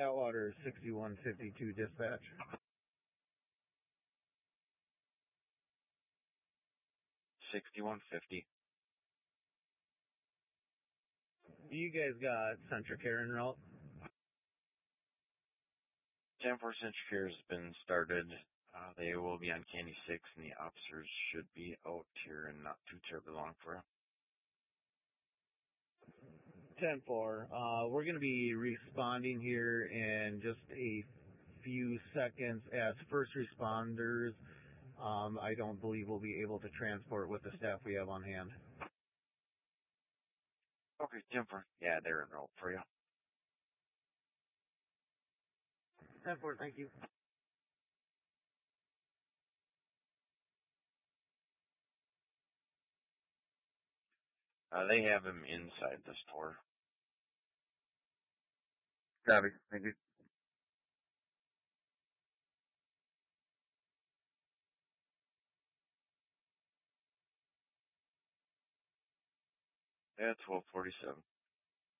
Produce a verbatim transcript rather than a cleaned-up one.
Atwater sixty-one fifty-two dispatch. sixty-one fifty. You guys got Centricare en route? ten four Centricare has been started. Uh, they will be on Candy six, and the officers should be out here and not too terribly long for you. ten four. Uh, we're going to be responding here in just a few seconds as first responders. Um, I don't believe we'll be able to transport with the staff we have on hand. Okay, ten four. Yeah, they're en route for you. ten four, thank you. Uh, they have him inside the store. Copy. Thank you. Yeah, twelve forty-seven.